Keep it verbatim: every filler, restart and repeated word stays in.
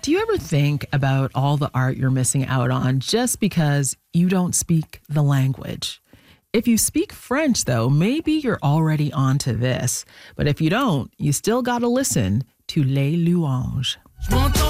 Do you ever think about all the art you're missing out on just because you don't speak the language? If you speak French, though, maybe you're already onto this. But if you don't, you still got to listen to Les Louanges.